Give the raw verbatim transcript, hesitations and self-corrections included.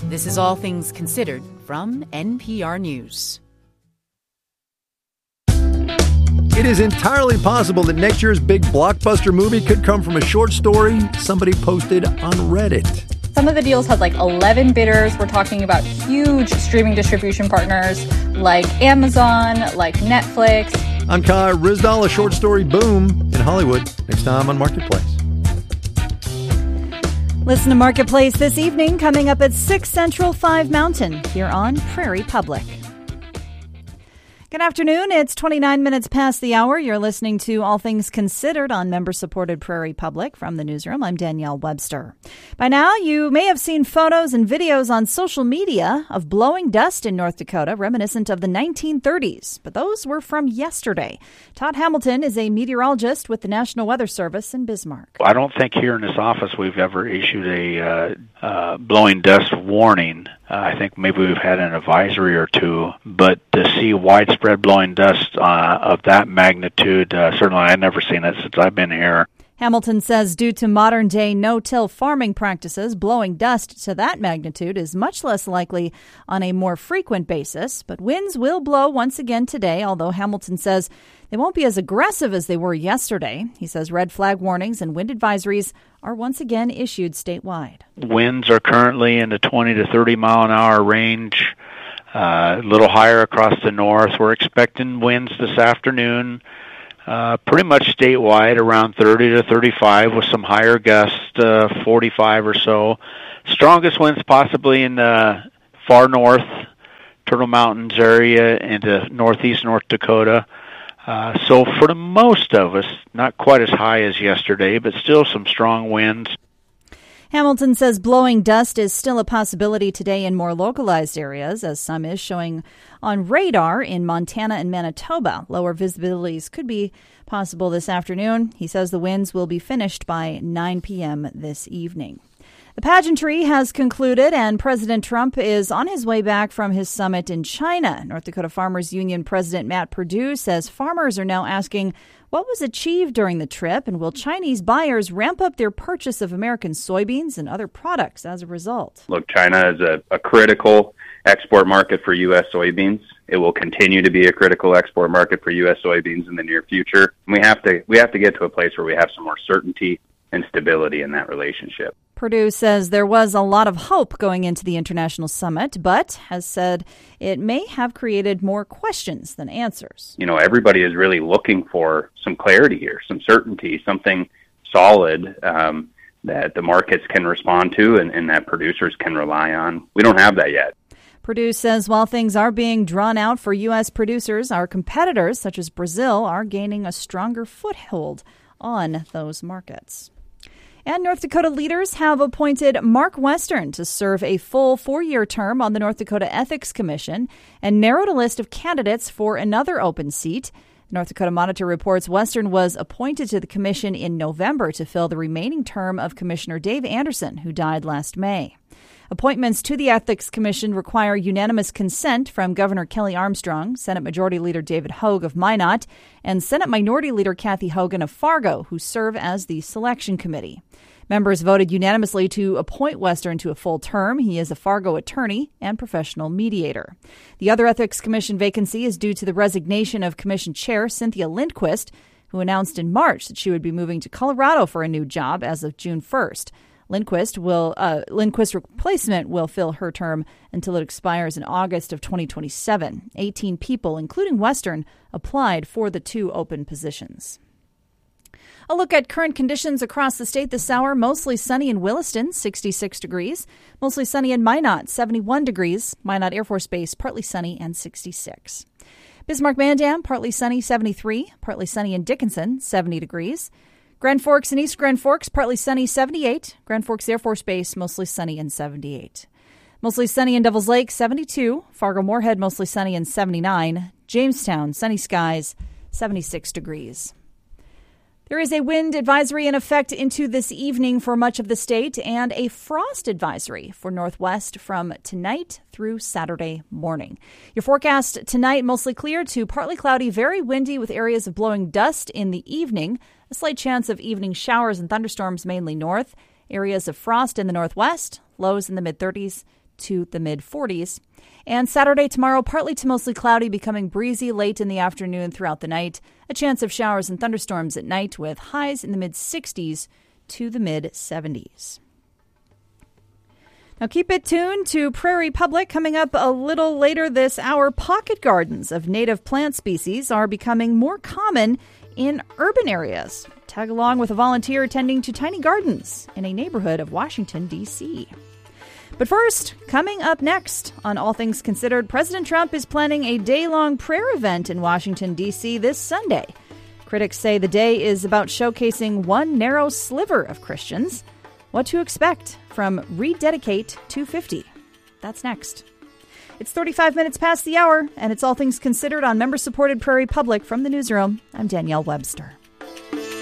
This is All Things Considered from N P R News. It is entirely possible that next year's big blockbuster movie could come from a short story somebody posted on Reddit. Some of the deals had like eleven bidders. We're talking about huge streaming distribution partners like Amazon, like Netflix. I'm Kai Ryssdal, a short story boom in Hollywood. Next time on Marketplace. Listen to Marketplace this evening, coming up at six Central, five Mountain, here on Prairie Public. Good afternoon. It's twenty-nine minutes past the hour. You're listening to All Things Considered on member-supported Prairie Public. From the newsroom, I'm Danielle Webster. By now, you may have seen photos and videos on social media of blowing dust in North Dakota, reminiscent of the nineteen thirties. But those were from yesterday. Todd Hamilton is a meteorologist with the National Weather Service in Bismarck. I don't think here in this office we've ever issued a uh, uh, blowing dust warning. Uh, I think maybe we've had an advisory or two, but to see widespread blowing dust uh, of that magnitude, uh, certainly I've never seen it since I've been here. Hamilton says due to modern-day no-till farming practices, blowing dust to that magnitude is much less likely on a more frequent basis. But winds will blow once again today, although Hamilton says they won't be as aggressive as they were yesterday. He says red flag warnings and wind advisories are once again issued statewide. Winds are currently in the twenty to thirty mile an hour range, uh, a little higher across the north. We're expecting winds this afternoon. Uh, pretty much statewide, around thirty to thirty-five, with some higher gusts, uh, forty-five or so. Strongest winds possibly in the far north, Turtle Mountains area, into northeast North Dakota. Uh, so for the most of us, not quite as high as yesterday, but still some strong winds. Hamilton says blowing dust is still a possibility today in more localized areas, as some is showing on radar in Montana and Manitoba. Lower visibilities could be possible this afternoon. He says the winds will be finished by nine p.m. this evening. The pageantry has concluded, and President Trump is on his way back from his summit in China. North Dakota Farmers Union President Matt Perdue says farmers are now asking what was achieved during the trip, and will Chinese buyers ramp up their purchase of American soybeans and other products as a result? Look, China is a, a critical export market for U S soybeans. It will continue to be a critical export market for U S soybeans in the near future. We have to we have to get to a place where we have some more certainty and stability in that relationship. Perdue says there was a lot of hope going into the international summit, but has said it may have created more questions than answers. You know, everybody is really looking for some clarity here, some certainty, something solid um, that the markets can respond to and, and that producers can rely on. We don't have that yet. Perdue says while things are being drawn out for U S producers, our competitors, such as Brazil, are gaining a stronger foothold on those markets. And North Dakota leaders have appointed Mark Western to serve a full four-year term on the North Dakota Ethics Commission and narrowed a list of candidates for another open seat. North Dakota Monitor reports Western was appointed to the commission in November to fill the remaining term of Commissioner Dave Anderson, who died last May. Appointments to the Ethics Commission require unanimous consent from Governor Kelly Armstrong, Senate Majority Leader David Hogue of Minot, and Senate Minority Leader Kathy Hogan of Fargo, who serve as the selection committee. Members voted unanimously to appoint Western to a full term. He is a Fargo attorney and professional mediator. The other Ethics Commission vacancy is due to the resignation of Commission Chair Cynthia Lindquist, who announced in March that she would be moving to Colorado for a new job as of June first. Lindquist will uh, Lindquist's replacement will fill her term until it expires in August of twenty twenty-seven. eighteen people, including Western, applied for the two open positions. A look at current conditions across the state this hour. Mostly sunny in Williston, sixty-six degrees. Mostly sunny in Minot, seventy-one degrees. Minot Air Force Base, partly sunny and sixty-six. Bismarck-Mandan, partly sunny, seventy-three. Partly sunny in Dickinson, seventy degrees. Grand Forks and East Grand Forks, partly sunny, seventy-eight. Grand Forks Air Force Base, mostly sunny and seventy-eight. Mostly sunny in Devils Lake, seventy-two. Fargo-Moorhead, mostly sunny and seventy-nine. Jamestown, sunny skies, seventy-six degrees. There is a wind advisory in effect into this evening for much of the state and a frost advisory for Northwest from tonight through Saturday morning. Your forecast tonight, mostly clear to partly cloudy, very windy with areas of blowing dust in the evening. A slight chance of evening showers and thunderstorms mainly north. Areas of frost in the northwest, lows in the mid-thirties. to the mid forties. And Saturday, tomorrow, partly to mostly cloudy, becoming breezy late in the afternoon throughout the night. A chance of showers and thunderstorms at night with highs in the mid sixties to the mid seventies. Now keep it tuned to Prairie Public. Coming up a little later this hour, pocket gardens of native plant species are becoming more common in urban areas. Tag along with a volunteer tending to tiny gardens in a neighborhood of Washington, D C But first, coming up next on All Things Considered, President Trump is planning a day-long prayer event in Washington, D C this Sunday. Critics say the day is about showcasing one narrow sliver of Christians. What to expect from Rededicate two fifty. That's next. It's thirty-five minutes past the hour, and it's All Things Considered on member-supported Prairie Public from the newsroom. I'm Danielle Webster.